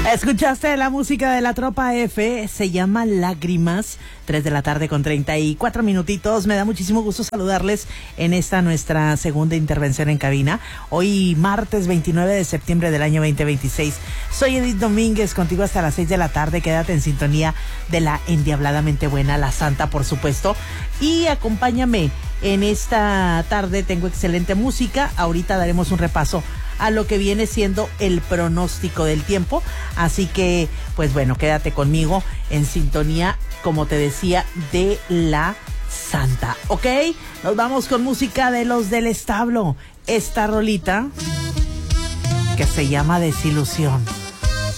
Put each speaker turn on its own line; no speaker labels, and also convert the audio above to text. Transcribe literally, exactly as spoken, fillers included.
Escuchaste la música de la Tropa F, se llama Lágrimas, tres de la tarde con treinta y cuatro minutitos. Me da muchísimo gusto saludarles en esta nuestra segunda intervención en cabina. Hoy martes veintinueve de septiembre del año veinte veintiséis. Soy Edith Domínguez, contigo hasta las seis de la tarde. Quédate en sintonía de la endiabladamente buena, la Santa, por supuesto. Y acompáñame en esta tarde, tengo excelente música. Ahorita daremos un repaso a lo que viene siendo el pronóstico del tiempo. Así que, pues bueno, quédate conmigo en sintonía, como te decía, de la Santa. ¿Ok? Nos vamos con música de los del establo. Esta rolita que se llama Desilusión.